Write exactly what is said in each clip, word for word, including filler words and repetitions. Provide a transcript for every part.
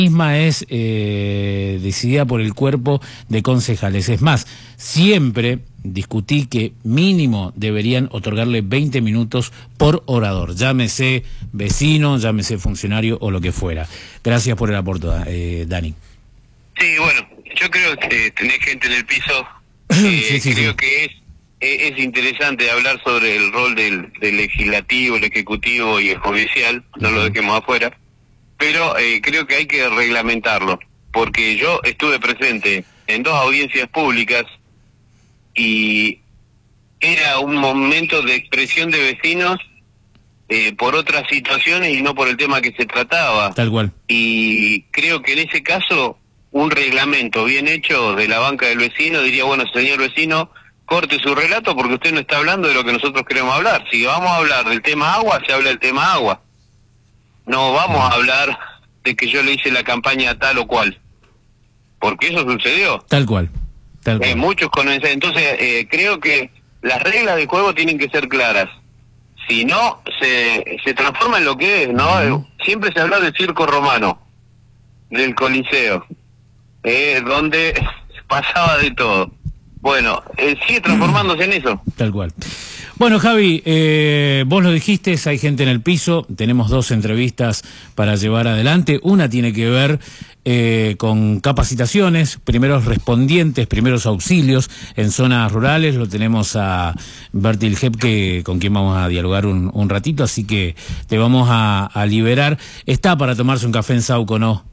misma es eh, decidida por el cuerpo de concejales. Es más, siempre discutí que mínimo deberían otorgarle veinte minutos por orador, llámese vecino, llámese funcionario o lo que fuera. Gracias por el aporte, eh, Dani. Sí, bueno, yo creo que tenés gente en el piso. Eh, sí, sí, creo sí. que es, es interesante hablar sobre el rol del, del legislativo, el ejecutivo y el judicial, no uh-huh. lo dejemos afuera. Pero eh, creo que hay que reglamentarlo, porque yo estuve presente en dos audiencias públicas y era un momento de expresión de vecinos eh, por otras situaciones y no por el tema que se trataba. Tal cual. Y creo que en ese caso un reglamento bien hecho de la banca del vecino diría, bueno, señor vecino, corte su relato porque usted no está hablando de lo que nosotros queremos hablar. Si vamos a hablar del tema agua, se habla del tema agua. No vamos a hablar de que yo le hice la campaña tal o cual, porque eso sucedió. Tal cual, tal cual. Eh, muchos con ese, entonces eh, creo que las reglas del juego tienen que ser claras. Si no, se, se transforma en lo que es, ¿no? Uh-huh. Siempre se habla del circo romano, del Coliseo, eh, donde pasaba de todo. Bueno, eh, sigue transformándose en eso. Tal cual. Bueno, Javi, eh, vos lo dijiste, hay gente en el piso, tenemos dos entrevistas para llevar adelante. Una tiene que ver eh, con capacitaciones, primeros respondientes, primeros auxilios en zonas rurales. Lo tenemos a Bertil Hepke, con quien vamos a dialogar un, un ratito, así que te vamos a, a liberar. Está para tomarse un café en Sauco, ¿no?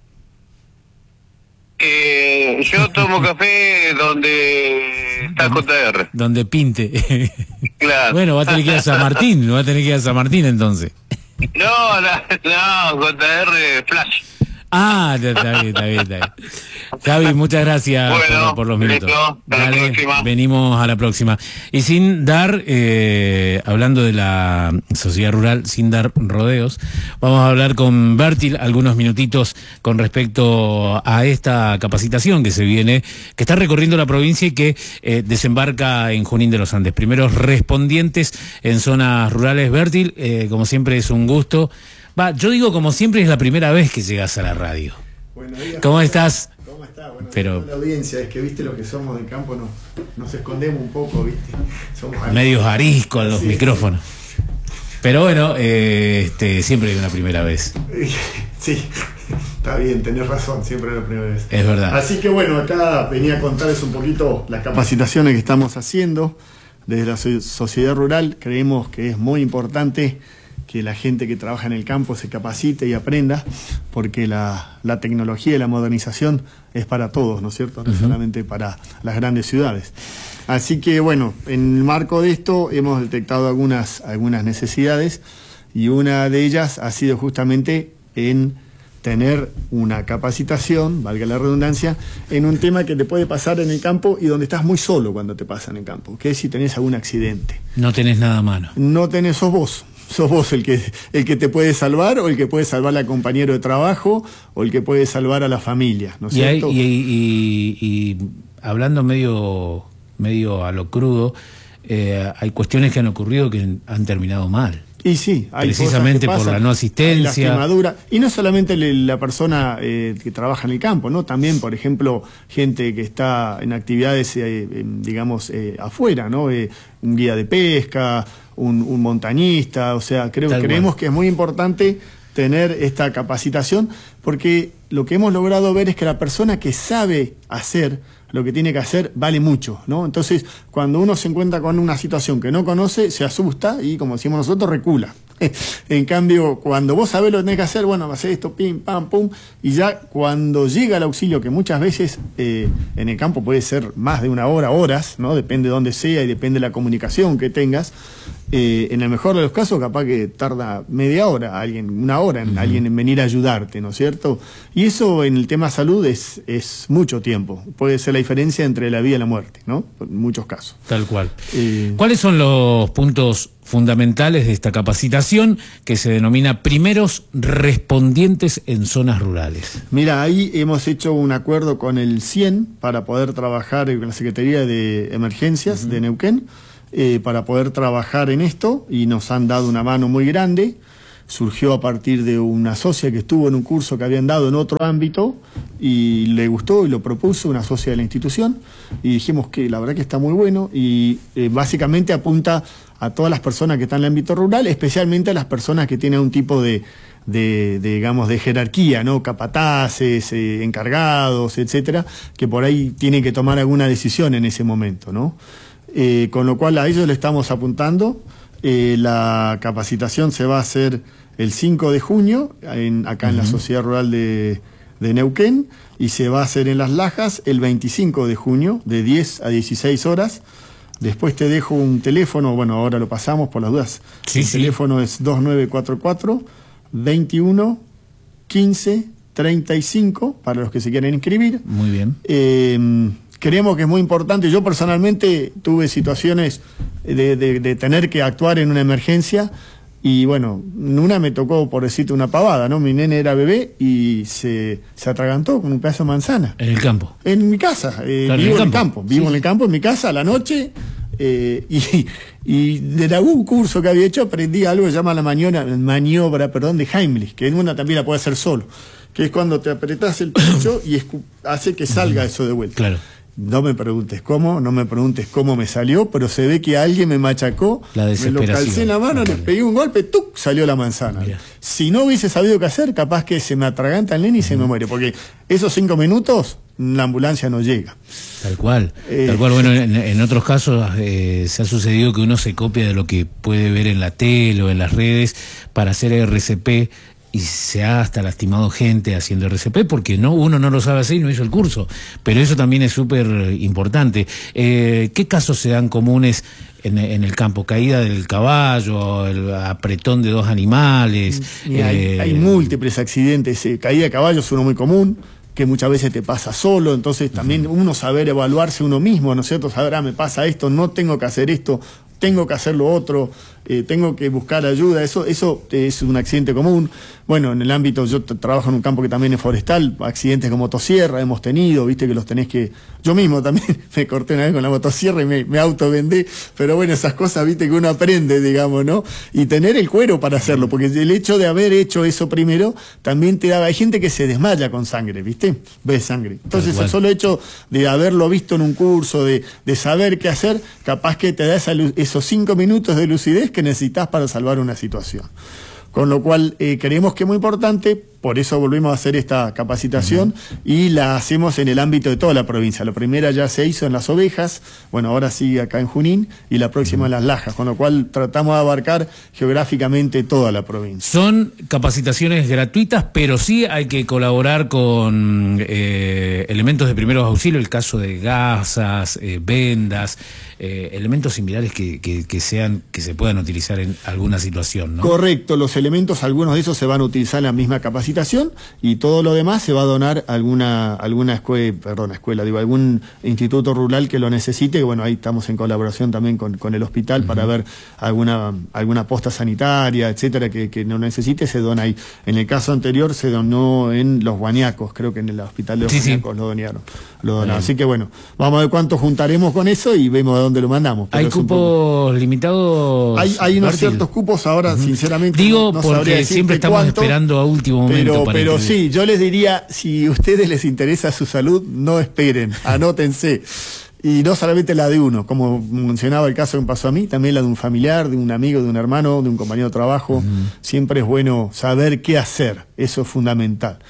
Eh, yo tomo café donde está J R. Donde pinte. Claro. Bueno, va a tener que ir a San Martín, va a tener que ir a San Martín entonces. No, no, no, J R Flash. Ah, está bien, está bien, está bien. Javi, muchas gracias bueno, por, por los minutos. Listo, hasta Dale, la próxima. Venimos a la próxima. Y sin dar, eh, hablando de la sociedad rural, sin dar rodeos, vamos a hablar con Bertil algunos minutitos con respecto a esta capacitación que se viene, que está recorriendo la provincia y que eh, desembarca en Junín de los Andes. Primeros respondientes en zonas rurales. Bertil, eh, como siempre es un gusto. Va, yo digo, como siempre, es la primera vez que llegas a la radio. Bueno, días, ¿Cómo estás? ¿Cómo está? Bueno, pero la audiencia, es que viste lo que somos del campo, no, nos escondemos un poco, viste. Somos medios ariscos en los sí, micrófonos. Sí. Pero bueno, eh, este, siempre hay una primera vez. Sí, está bien, tenés razón, siempre hay una primera vez. Es verdad. Así que bueno, acá venía a contarles un poquito las capacitaciones que estamos haciendo desde la sociedad rural. Creemos que es muy importante que la gente que trabaja en el campo se capacite y aprenda, porque la, la tecnología y la modernización es para todos, ¿no es cierto? No uh-huh. solamente para las grandes ciudades. Así que, bueno, en el marco de esto hemos detectado algunas, algunas necesidades, y una de ellas ha sido justamente en tener una capacitación, valga la redundancia, en un tema que te puede pasar en el campo y donde estás muy solo cuando te pasa en el campo, que es si tenés algún accidente. No tenés nada a mano. No tenés, sos vos. Sos vos el que, el que te puede salvar, o el que puede salvar al compañero de trabajo, o el que puede salvar a la familia, ¿no es y cierto? Hay, y, y, y hablando medio, medio a lo crudo, eh, hay cuestiones que han ocurrido que han terminado mal. Y sí, hay precisamente cosas que pasan, por la no asistencia, la quemadura, y no solamente la persona eh, que trabaja en el campo, ¿no? También, por ejemplo, gente que está en actividades, eh, digamos, eh, afuera, ¿no? Eh, un guía de pesca, un, un montañista, o sea, creo, creemos que es muy importante tener esta capacitación, porque lo que hemos logrado ver es que la persona que sabe hacer lo que tiene que hacer vale mucho, ¿no? Entonces, cuando uno se encuentra con una situación que no conoce, se asusta y, como decimos nosotros, recula. En cambio, cuando vos sabés lo que tenés que hacer, bueno, hacer esto, pim, pam, pum, y ya cuando llega el auxilio, que muchas veces eh, en el campo puede ser más de una hora, horas, ¿no? Depende de dónde sea y depende de la comunicación que tengas. Eh, en el mejor de los casos, capaz que tarda media hora, alguien, una hora en uh-huh. alguien en venir a ayudarte, ¿no es cierto? Y eso en el tema salud es, es mucho tiempo. Puede ser la diferencia entre la vida y la muerte, ¿no? En muchos casos. Tal cual. Eh, ¿Cuáles son los puntos fundamentales de esta capacitación que se denomina primeros respondientes en zonas rurales? Mira, ahí hemos hecho un acuerdo con el cien para poder trabajar con la Secretaría de Emergencias uh-huh. de Neuquén, eh, para poder trabajar en esto, y nos han dado una mano muy grande. surgió a partir de una socia que estuvo en un curso que habían dado en otro ámbito y le gustó y lo propuso, una socia de la institución, y dijimos que la verdad que está muy bueno y eh, básicamente apunta a todas las personas que están en el ámbito rural, especialmente a las personas que tienen un tipo de, de, de digamos, de jerarquía, ¿no? Capataces, eh, encargados, etcétera, que por ahí tienen que tomar alguna decisión en ese momento, ¿no? Eh, con lo cual a ellos le estamos apuntando. Eh, la capacitación se va a hacer el cinco de junio, en, acá uh-huh. en la Sociedad Rural de, de Neuquén, y se va a hacer en Las Lajas el veinticinco de junio, de diez a dieciséis horas. Después te dejo un teléfono, bueno, ahora lo pasamos por las dudas. Sí, el sí. teléfono es dos nueve cuatro cuatro, veintiuno, quince, treinta y cinco, para los que se quieren inscribir. Muy bien. Eh, creemos que es muy importante. Yo personalmente tuve situaciones de, de, de tener que actuar en una emergencia y bueno, una me tocó, por decirte una pavada, ¿no? Mi nene era bebé y se, se atragantó con un pedazo de manzana. En el campo. En mi casa, eh, claro, vivo en el en el campo, campo. vivo Sí. en el campo, en mi casa, a la noche, eh, y, y de algún curso que había hecho aprendí algo que se llama la maniobra, maniobra perdón, de Heimlich, que una también la puede hacer solo, que es cuando te apretás el pecho y hace que salga eso de vuelta. Claro. No me preguntes cómo, no me preguntes cómo me salió, pero se ve que alguien me machacó, La me lo calcé en la mano, le pegué un golpe, ¡tuc!, salió la manzana. Mirá. Si no hubiese sabido qué hacer, capaz que se me atraganta el nene y uh-huh. se me muere, porque esos cinco minutos la ambulancia no llega. Tal cual, eh, tal cual. Bueno, en, en otros casos eh, se ha sucedido que uno se copia de lo que puede ver en la tele o en las redes para hacer R C P, y se ha hasta lastimado gente haciendo R C P porque no uno no lo sabe hacer y no hizo el curso, pero eso también es súper importante. Eh, ¿qué casos se dan comunes en, en el campo? ¿Caída del caballo, el apretón de dos animales? Eh, hay, hay múltiples accidentes. Eh, caída de caballo es uno muy común, que muchas veces te pasa solo, entonces también uh-huh. uno saber evaluarse uno mismo, ¿no es cierto? Saber, ah, me pasa esto, no tengo que hacer esto, tengo que hacer lo otro, eh, tengo que buscar ayuda, eso eso es un accidente común. Bueno, en el ámbito, yo trabajo en un campo que también es forestal, accidentes con motosierra hemos tenido, viste que los tenés que... Yo mismo también me corté una vez con la motosierra y me, me autovendé, pero bueno, esas cosas, viste, que uno aprende, digamos, ¿no? Y tener el cuero para hacerlo, porque el hecho de haber hecho eso primero, también te daba... Hay gente que se desmaya con sangre, viste, ves sangre. Entonces el solo hecho de haberlo visto en un curso, de, de saber qué hacer, capaz que te da esa, esos cinco minutos de lucidez que necesitas para salvar una situación. Con lo cual eh, creemos que es muy importante, por eso volvimos a hacer esta capacitación uh-huh. y la hacemos en el ámbito de toda la provincia. La primera ya se hizo en Las Ovejas, bueno, ahora sigue acá en Junín, y la próxima uh-huh. en Las Lajas, con lo cual tratamos de abarcar geográficamente toda la provincia. Son capacitaciones gratuitas, pero sí hay que colaborar con eh, elementos de primeros auxilios, el caso de gasas, eh, vendas, eh, elementos similares que, que, que sean que se puedan utilizar en alguna situación, ¿no? Correcto, los elementos, algunos de esos se van a utilizar en la misma capacitación y todo lo demás se va a donar a alguna, alguna escuela, perdón, escuela, digo, algún instituto rural que lo necesite, que bueno, ahí estamos en colaboración también con, con el hospital uh-huh. para ver alguna, alguna posta sanitaria, etcétera, que, que no necesite, se dona ahí. En el caso anterior se donó en Los Guañacos, creo que en el hospital de Los sí, Guañacos sí. lo donaron. Lo donaron. Así que bueno, vamos a ver cuánto juntaremos con eso y vemos a dónde lo mandamos. ¿Hay cupos limitados? Hay, hay unos ciertos cupos ahora, uh-huh. sinceramente. Digo, no, no porque siempre estamos cuánto, esperando a último momento. Pero, para pero sí, yo les diría, si a ustedes les interesa su salud, no esperen, anótense. Y no solamente la de uno, como mencionaba el caso que me pasó a mí, también la de un familiar, de un amigo, de un hermano, de un compañero de trabajo. Uh-huh. Siempre es bueno saber qué hacer, eso es fundamental.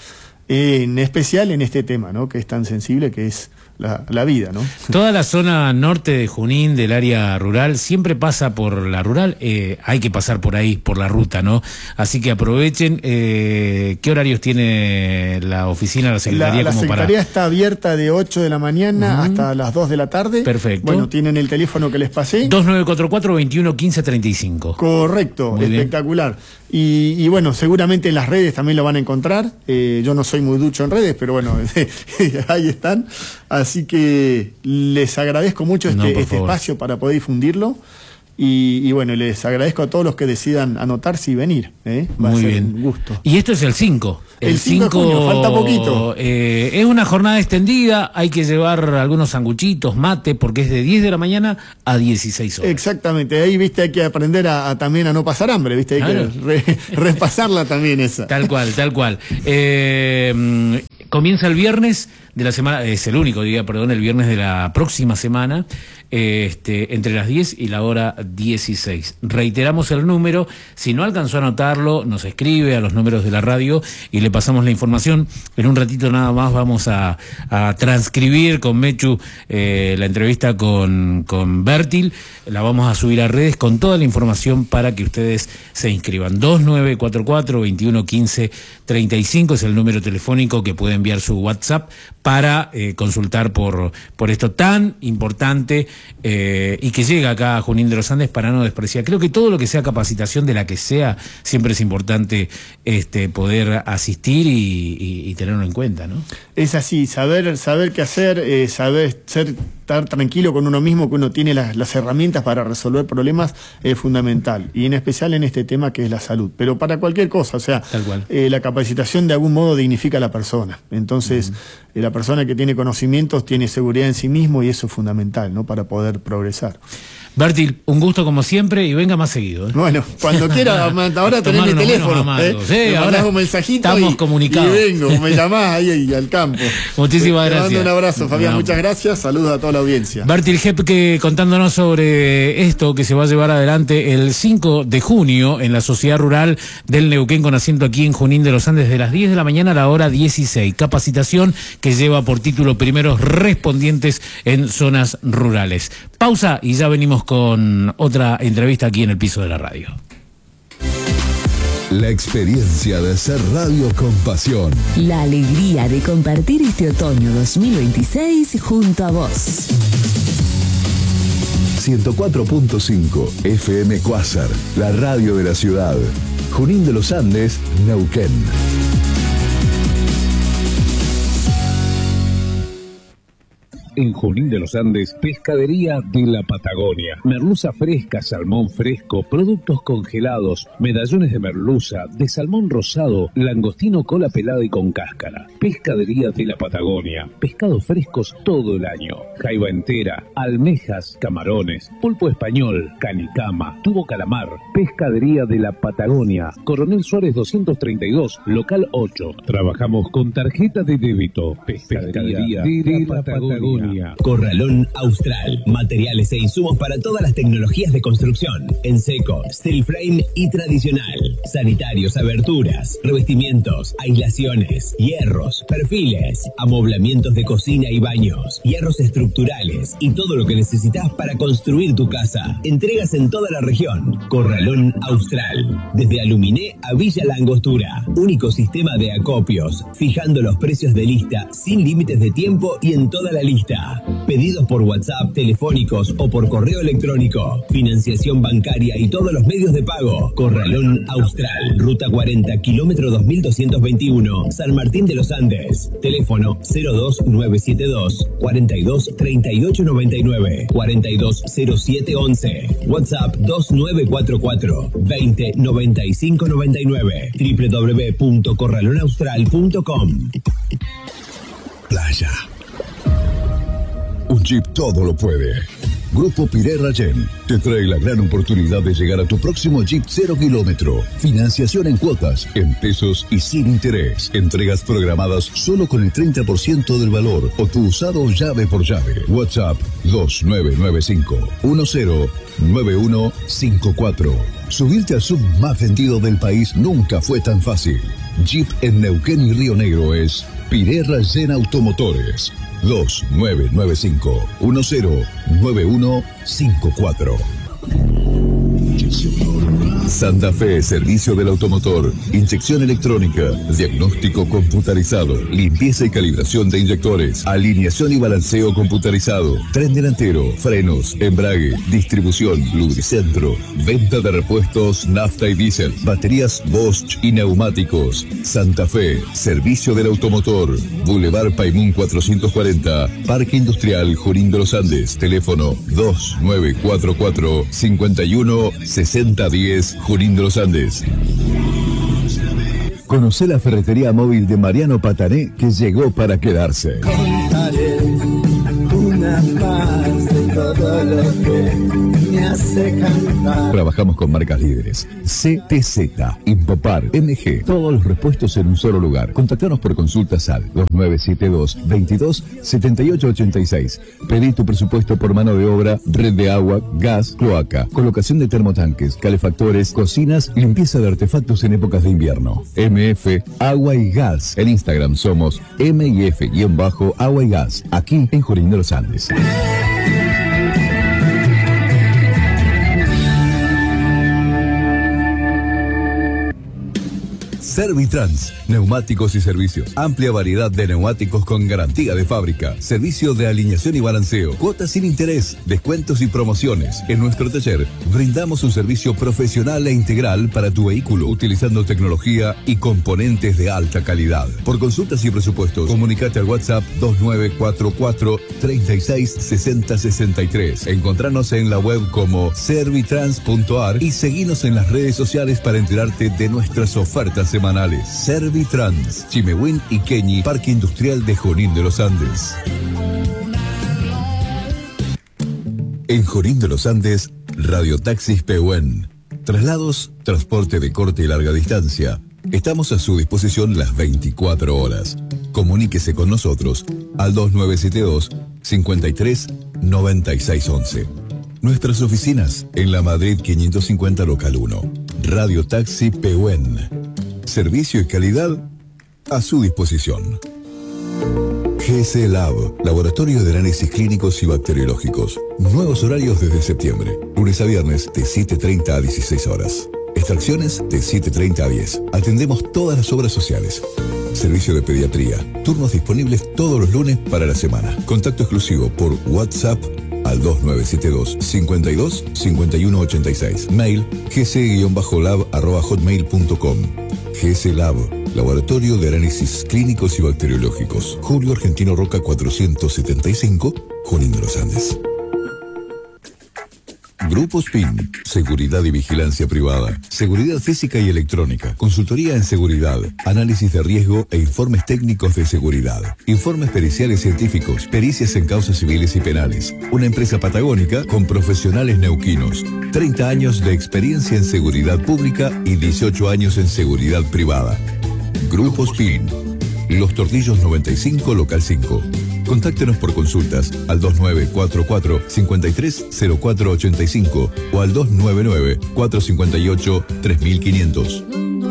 En especial en este tema, ¿no? Que es tan sensible, que es la, la vida, ¿no? Toda la zona norte de Junín, del área rural, siempre pasa por la rural, eh, hay que pasar por ahí, por la ruta, ¿no? Así que aprovechen. Eh, ¿qué horarios tiene la oficina, la Secretaría? La, la como Secretaría para... está abierta de ocho de la mañana uh-huh. hasta las dos de la tarde. Perfecto. Bueno, tienen el teléfono que les pasé. dos nueve cuatro cuatro, veintiuno, quince, treinta y cinco. Correcto, muy espectacular. Y, y bueno, seguramente en las redes también lo van a encontrar. Eh, yo no soy muy ducho en redes, pero bueno, ahí están. Así que les agradezco mucho este, no, este espacio para poder difundirlo. Y, y bueno, les agradezco a todos los que decidan anotarse y venir. ¿eh? Va Muy a ser bien. un gusto. Y esto es el cinco. El cinco de junio, falta poquito. Eh, es una jornada extendida, hay que llevar algunos sanguchitos, mate, porque es de diez de la mañana a dieciséis horas. Exactamente, ahí viste hay que aprender a, a también a no pasar hambre, viste, hay claro. que re, repasarla también esa. Tal cual, tal cual. Eh, comienza el viernes de la semana, es el único día, perdón, el viernes de la próxima semana, este, entre las diez y la hora dieciséis. Reiteramos el número, si no alcanzó a anotarlo, nos escribe a los números de la radio y le pasamos la información. En un ratito nada más vamos a, a transcribir con Mechu eh, la entrevista con, con Bertil, la vamos a subir a redes con toda la información para que ustedes se inscriban. dos nueve cuatro cuatro, veintiuno quince, treinta y cinco es el número telefónico que puede enviar su WhatsApp para eh, consultar por, por esto tan importante eh, y que llega acá a Junín de los Andes para no despreciar. Creo que todo lo que sea capacitación de la que sea, siempre es importante este, poder asistir y, y, y tenerlo en cuenta, ¿no? Es así, saber, saber qué hacer, eh, saber ser, estar tranquilo con uno mismo, que uno tiene las, las herramientas para resolver problemas, es fundamental. Y en especial en este tema que es la salud. Pero para cualquier cosa, o sea, Tal cual. Eh, la capacitación de algún modo dignifica a la persona. Entonces, uh-huh. eh, la persona que tiene conocimientos tiene seguridad en sí mismo y eso es fundamental, ¿no? Para poder progresar. Bertil, un gusto como siempre y venga más seguido. ¿eh? Bueno, cuando quiera, ahora tenés mi teléfono. ¿eh? Sí, ahora un mensajito estamos y, comunicados. Y vengo, me llamás ahí, ahí al campo. Muchísimas Te gracias. Te mando un abrazo, Fabián, no. muchas gracias. Saludos a toda la audiencia. Bertil Hepke contándonos sobre esto que se va a llevar adelante el cinco de junio en la Sociedad Rural del Neuquén, con asiento aquí en Junín de los Andes, de las diez de la mañana a la hora dieciséis. Capacitación que lleva por título primeros respondientes en zonas rurales. Pausa y ya venimos con otra entrevista aquí en el piso de la radio. La experiencia de hacer radio con pasión. La alegría de compartir este otoño dos mil veintiséis junto a vos. ciento cuatro punto cinco F M Quasar, la radio de la ciudad. Junín de los Andes, Neuquén. En Junín de los Andes, Pescadería de la Patagonia. Merluza fresca, salmón fresco, productos congelados, medallones de merluza, de salmón rosado, langostino cola pelada y con cáscara. Pescadería de la Patagonia. Pescados frescos todo el año. Jaiba entera, almejas, camarones, pulpo español, canicama, tubo calamar. Pescadería de la Patagonia. Coronel Suárez doscientos treinta y dos, local ocho. Trabajamos con tarjeta de débito. Pescadería de, de la Patagonia. Corralón Austral, materiales e insumos para todas las tecnologías de construcción, en seco, steel frame y tradicional, sanitarios, aberturas, revestimientos, aislaciones, hierros, perfiles, amoblamientos de cocina y baños, hierros estructurales y todo lo que necesitas para construir tu casa. Entregas en toda la región. Corralón Austral, desde Aluminé a Villa La Angostura, único sistema de acopios, fijando los precios de lista sin límites de tiempo y en toda la lista. Pedidos por WhatsApp, telefónicos o por correo electrónico. Financiación bancaria y todos los medios de pago. Corralón Austral, Ruta cuarenta, kilómetro dos mil doscientos veintiuno, San Martín de los Andes. Teléfono cero dos nueve siete dos, cuarenta y dos, treinta y ocho noventa y nueve, cuarenta y dos, cero siete once. WhatsApp dos nueve cuatro cuatro, veinte, noventa y cinco noventa y nueve. doble u doble u doble u punto corralón austral punto com. Playa. Un Jeep todo lo puede. Grupo Piré Rayén te trae la gran oportunidad de llegar a tu próximo Jeep cero kilómetro. Financiación en cuotas, en pesos y sin interés. Entregas programadas solo con el treinta por ciento del valor o tu usado llave por llave. WhatsApp dos nueve nueve cinco, uno cero nueve uno cinco cuatro. Subirte al sub más vendido del país nunca fue tan fácil. Jeep en Neuquén y Río Negro es Piré Rayén Automotores. dos nueve nueve cinco, uno cero nueve uno cinco cuatro. Santa Fe, servicio del automotor, inyección electrónica, diagnóstico computarizado, limpieza y calibración de inyectores, alineación y balanceo computarizado, tren delantero, frenos, embrague, distribución, lubricentro, venta de repuestos, nafta y diésel, baterías Bosch y neumáticos. Santa Fe, servicio del automotor, Boulevard Paimún cuatrocientos cuarenta, Parque Industrial Junín de los Andes, teléfono dos nueve cuatro cuatro, cinco uno, seis cero diez, Junín de los Andes. Conoce la ferretería móvil de Mariano Patané, que llegó para quedarse. Contaré una más de todo lo que me hace cantar. Trabajamos con marcas líderes: C T Z, Impopar, M G, todos los repuestos en un solo lugar. Contactanos por consultas al dos nueve siete dos, veintidós, setenta y ocho ochenta y seis. Pedí tu presupuesto por mano de obra, red de agua, gas, cloaca, colocación de termotanques, calefactores, cocinas y limpieza de artefactos en épocas de invierno. M F, Agua y Gas. En Instagram somos M y F-Agua y Gas, aquí en Junín de los Andes. Servitrans, neumáticos y servicios. Amplia variedad de neumáticos con garantía de fábrica. Servicio de alineación y balanceo. Cuotas sin interés. Descuentos y promociones. En nuestro taller brindamos un servicio profesional e integral para tu vehículo, utilizando tecnología y componentes de alta calidad. Por consultas y presupuestos, comunicate al WhatsApp dos nueve cuatro cuatro, treinta y seis, sesenta, sesenta y tres. Encontranos en la web como servitrans punto a r y seguinos en las redes sociales para enterarte de nuestras ofertas semanales. Servitrans, Chimehuín y Queñi, Parque Industrial de Junín de los Andes. En Junín de los Andes, Radiotaxis Pehuen. Traslados, transporte de corta y larga distancia. Estamos a su disposición las veinticuatro horas. Comuníquese con nosotros al dos nueve siete dos, cincuenta y tres, noventa y seis once. Nuestras oficinas en la Madrid quinientos cincuenta local uno. Radiotaxi Pehuen. Servicio y calidad a su disposición. G S Lab, laboratorio de análisis clínicos y bacteriológicos. Nuevos horarios desde septiembre. Lunes a viernes de siete treinta a dieciséis horas. Extracciones de siete treinta a diez. Atendemos todas las obras sociales. Servicio de pediatría. Turnos disponibles todos los lunes para la semana. Contacto exclusivo por WhatsApp al dos nueve siete dos, cincuenta y dos, cincuenta y uno ochenta y seis. Mail gc-lab arroba hotmail punto com. G S Lab, laboratorio de análisis clínicos y bacteriológicos. Julio Argentino Roca cuatrocientos setenta y cinco, Junín de los Andes. Grupo S P I N, seguridad y vigilancia privada, seguridad física y electrónica, consultoría en seguridad, análisis de riesgo e informes técnicos de seguridad, informes periciales científicos, pericias en causas civiles y penales. Una empresa patagónica con profesionales neuquinos, treinta años de experiencia en seguridad pública y dieciocho años en seguridad privada. Grupo S P I N, Los Tortillos noventa y cinco, local cinco. Contáctenos por consultas al dos nueve cuatro cuatro, cinco tres, cero cuatro ocho cinco o al dos nueve nueve, cuatro cinco ocho, tres mil quinientos.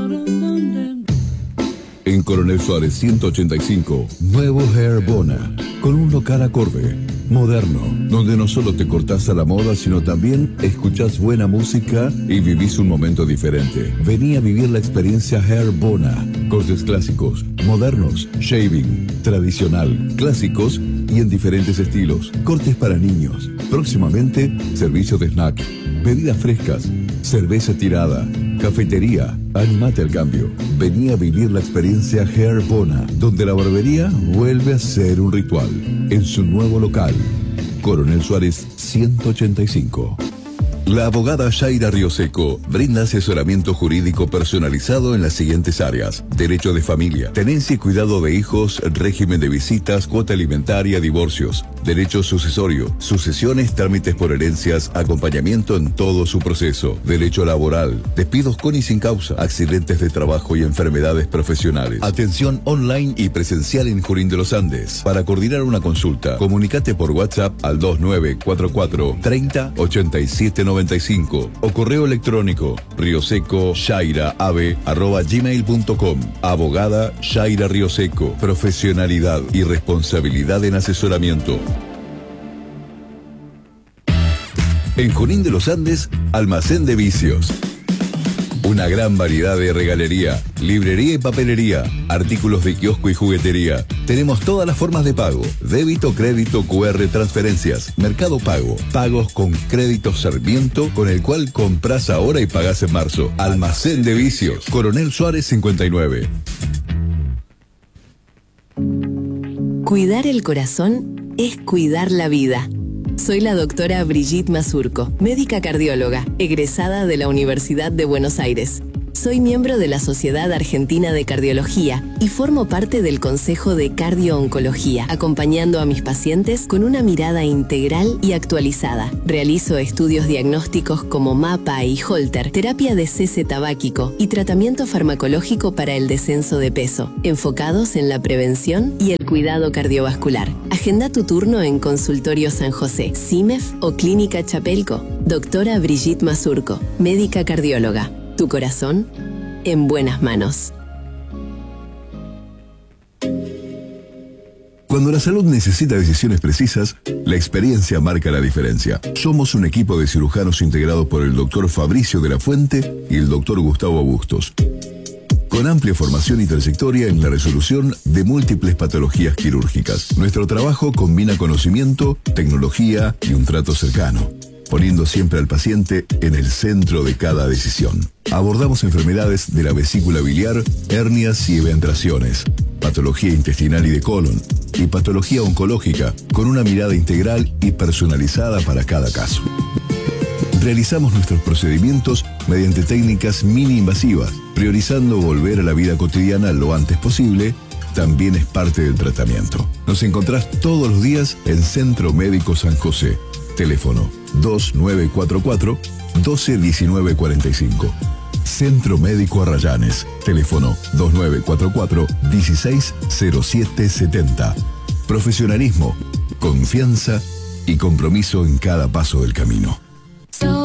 En Coronel Suárez ciento ochenta y cinco, nuevo Hair Bona, con un local acorde, moderno, donde no solo te cortás a la moda, sino también escuchás buena música y vivís un momento diferente. Vení a vivir la experiencia Hair Bona, cortes clásicos, modernos, shaving, tradicional, clásicos y en diferentes estilos, cortes para niños. Próximamente, servicio de snack, bebidas frescas, cerveza tirada, cafetería. Animate al cambio. Vení a vivir la experiencia Hair Bona, donde la barbería vuelve a ser un ritual. En su nuevo local, Coronel Suárez ciento ochenta y cinco. La abogada Yaira Rioseco brinda asesoramiento jurídico personalizado en las siguientes áreas: derecho de familia, tenencia y cuidado de hijos, régimen de visitas, cuota alimentaria, divorcios, derecho sucesorio, sucesiones, trámites por herencias, acompañamiento en todo su proceso, derecho laboral, despidos con y sin causa, accidentes de trabajo y enfermedades profesionales. Atención online y presencial en Junín de los Andes. Para coordinar una consulta, comunicate por WhatsApp al dos nueve cuatro cuatro, treinta, ochenta y siete noventa y cinco o correo electrónico riosecoyairaave arroba gmail punto com. Abogada Yaira Rioseco, profesionalidad y responsabilidad en asesoramiento. En Junín de los Andes, almacén de vicios. Una gran variedad de regalería, librería y papelería, artículos de kiosco y juguetería. Tenemos todas las formas de pago: débito, crédito, cu erre, transferencias, Mercado Pago, pagos con crédito Sarmiento, con el cual compras ahora y pagás en marzo. Almacén de Vicios, Coronel Suárez cincuenta y nueve. Cuidar el corazón es cuidar la vida. Soy la doctora Brigitte Mazurco, médica cardióloga, egresada de la Universidad de Buenos Aires. Soy miembro de la Sociedad Argentina de Cardiología y formo parte del Consejo de Cardio-Oncología, acompañando a mis pacientes con una mirada integral y actualizada. Realizo estudios diagnósticos como MAPA y Holter, terapia de cese tabáquico y tratamiento farmacológico para el descenso de peso, enfocados en la prevención y el cuidado cardiovascular. Agenda tu turno en Consultorio San José, C I M E F o Clínica Chapelco. Doctora Brigitte Mazurco, médica cardióloga. Tu corazón en buenas manos. Cuando la salud necesita decisiones precisas, la experiencia marca la diferencia. Somos un equipo de cirujanos integrado por el doctor Fabricio de la Fuente y el doctor Gustavo Bustos, con amplia formación y trayectoria en la resolución de múltiples patologías quirúrgicas. Nuestro trabajo combina conocimiento, tecnología y un trato cercano, poniendo siempre al paciente en el centro de cada decisión. Abordamos enfermedades de la vesícula biliar, hernias y eventraciones, patología intestinal y de colon, y patología oncológica, con una mirada integral y personalizada para cada caso. Realizamos nuestros procedimientos mediante técnicas mini invasivas, priorizando volver a la vida cotidiana lo antes posible. También es parte del tratamiento. Nos encontrás todos los días en Centro Médico San José. Teléfono dos nueve cuatro cuatro, uno dos uno nueve cuatro cinco. Centro Médico Arrayanes. Teléfono dos nueve cuatro cuatro, uno seis cero siete siete cero. Profesionalismo, confianza y compromiso en cada paso del camino.